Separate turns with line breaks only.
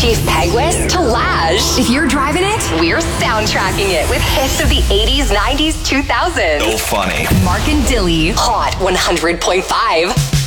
Chief Peguis to Laj. If you're driving it, we're soundtracking it with hits of the 80s, 90s, 2000s.
So funny.
Mark and Dilly, Hot 100.5.